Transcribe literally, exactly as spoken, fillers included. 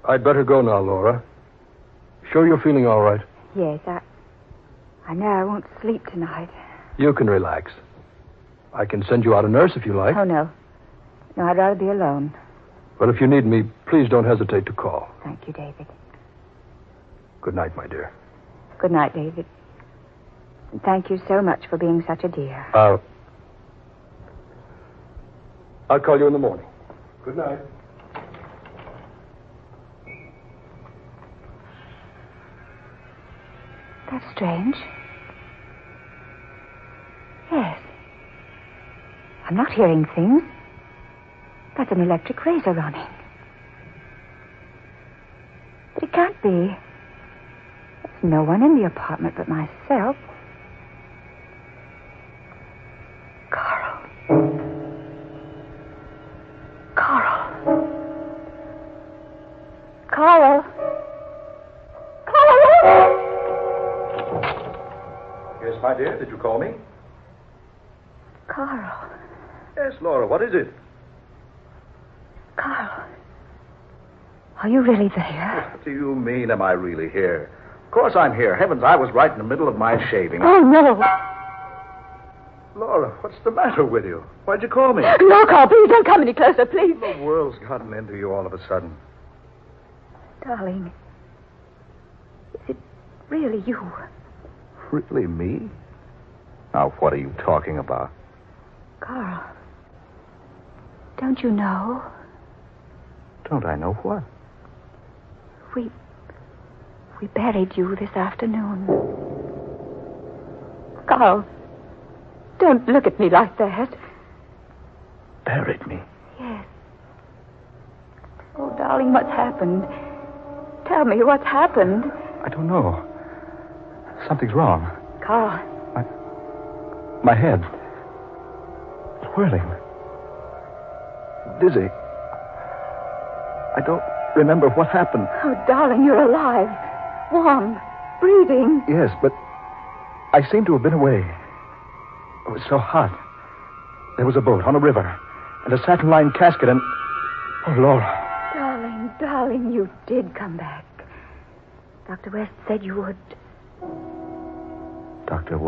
I'd better go now, Laura. Sure you're feeling all right? Yes, I... I know I won't sleep tonight. You can relax. I can send you out a nurse if you like. Oh, no. No, I'd rather be alone. But if you need me, please don't hesitate to call. Thank you, David. Good night, my dear. Good night, David. And thank you so much for being such a dear. I'll... I'll call you in the morning. Good night. That's strange. Yes. I'm not hearing things. That's an electric razor running. But it can't be. There's no one in the apartment but myself. Carl. Carl. Carl. Carl! Yes, my dear, did you call me? Carl. Yes, Laura, what is it? Carl. Are you really there? What do you mean, am I really here? Of course I'm here. Heavens, I was right in the middle of my shaving. Oh, no. Laura, what's the matter with you? Why'd you call me? No, Carl, please don't come any closer, please. The world's gotten into you all of a sudden. Darling, is it really you? Really, me? Now, what are you talking about? Carl, don't you know? Don't I know what? We... we buried you this afternoon. Carl, don't look at me like that. Buried me? Yes. Oh, darling, what's happened? Tell me what's happened. I don't know. Something's wrong. Carl. My, my head. Whirling. Dizzy. I don't remember what happened. Oh, darling, you're alive. Warm. Breathing. Yes, but I seem to have been away. It was so hot. There was a boat on a river and a satin-lined casket and... Oh, Laura. Darling, darling, you did come back. Doctor West said you would. Doctor